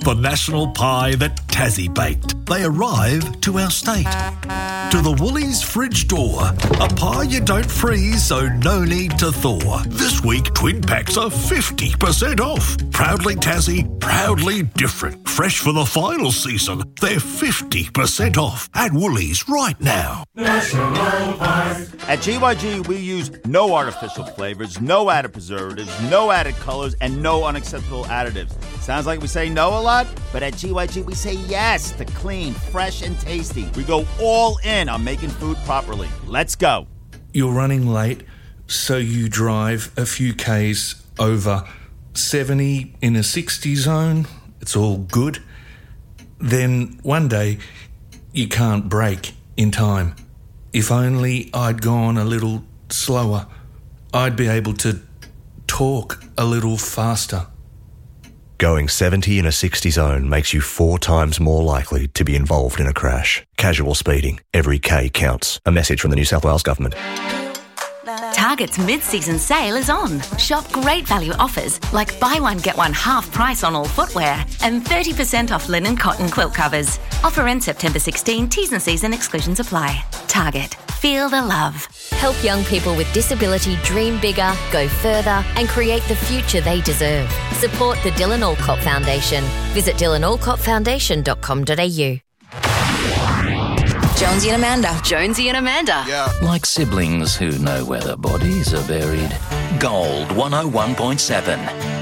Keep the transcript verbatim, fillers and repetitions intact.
the national pie that Tassie baked. They arrive to our state. To the Woolies fridge door. A pie you don't freeze, so no need to thaw. This week, twin packs are fifty percent off. Proudly Tassie, proudly different. Fresh for the final season. They're fifty percent off at Woolies right now. National Pies. At G Y G, we use no artificial flavors, no added preservatives, no added colors, and no unacceptable additives. Sounds like we say no a lot, but at G Y G, we say yes to clean, fresh, and tasty. We go all in on making food properly. Let's go. You're running late, so you drive a few Ks over seventy in a sixty zone. It's all good. Then one day, you can't brake in time. If only I'd gone a little slower, I'd be able to talk a little faster. Going seventy in a sixty zone makes you four times more likely to be involved in a crash. Casual speeding. Every K counts. A message from the New South Wales Government. Target's mid-season sale is on. Shop great value offers like buy one get one half price on all footwear and thirty percent off linen cotton quilt covers. Offer ends September sixteenth. T's and C's and exclusions apply. Target. Feel the love. Help young people with disability dream bigger, go further and create the future they deserve. Support the Dylan Alcott Foundation. Visit dylan alcott foundation dot com dot a u. Jonesy and Amanda. Jonesy and Amanda. Yeah. Like siblings who know where their bodies are buried. Gold one oh one point seven.